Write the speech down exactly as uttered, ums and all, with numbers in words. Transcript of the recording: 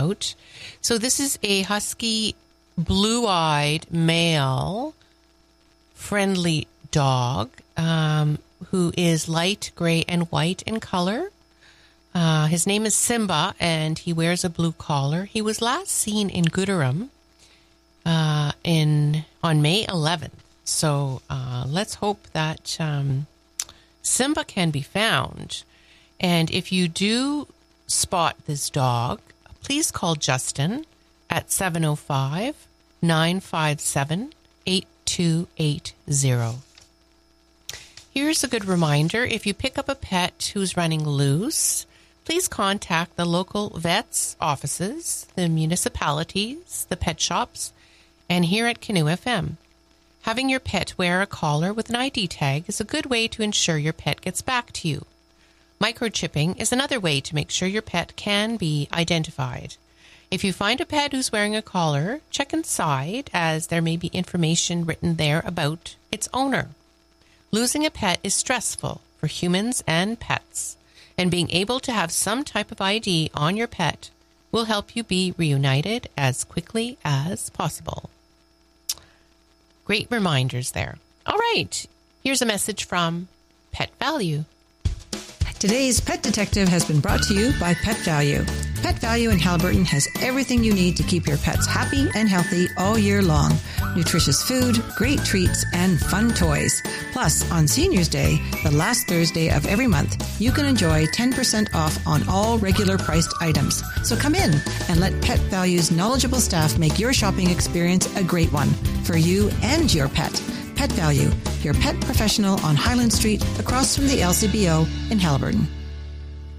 about. So this is a husky, blue-eyed, male, friendly dog um, who is light gray and white in color. Uh, his name is Simba, and he wears a blue collar. He was last seen in Gooderham uh, in on May eleventh. So uh, let's hope that um, Simba can be found. And if you do spot this dog, please call Justin at seven oh five, nine five seven, eight two eight zero. Here's a good reminder. If you pick up a pet who's running loose, please contact the local vets' offices, the municipalities, the pet shops, and here at Canoe F M. Having your pet wear a collar with an I D tag is a good way to ensure your pet gets back to you. Microchipping is another way to make sure your pet can be identified. If you find a pet who's wearing a collar, check inside, as there may be information written there about its owner. Losing a pet is stressful for humans and pets, and being able to have some type of I D on your pet will help you be reunited as quickly as possible. Great reminders there. All right, here's a message from Pet Value. Today's Pet Detective has been brought to you by Pet Value. Pet Value in Haliburton has everything you need to keep your pets happy and healthy all year long. Nutritious food, great treats, and fun toys. Plus, on Seniors Day, the last Thursday of every month, you can enjoy ten percent off on all regular priced items. So come in and let Pet Value's knowledgeable staff make your shopping experience a great one for you and your pet. Pet Value, your pet professional on Highland Street across from the L C B O in Haliburton.